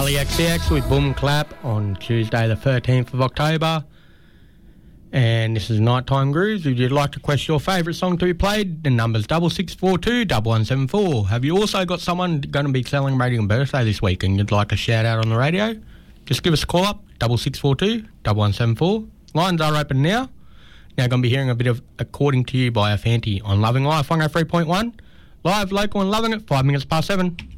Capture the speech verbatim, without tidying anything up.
Charlie X C X with Boom Clap on Tuesday the thirteenth of October. And this is Nighttime Grooves. If you'd like to request your favourite song to be played, the number's double six four two one one seven four. Have you also got someone going to be celebrating a birthday this week and you'd like a shout out on the radio? Just give us a call up, double six four two one one seven four. Lines are open now. Now going to be hearing a bit of According to You by Afanti on Loving Life one oh three point one. Live, local and loving it, five minutes past seven.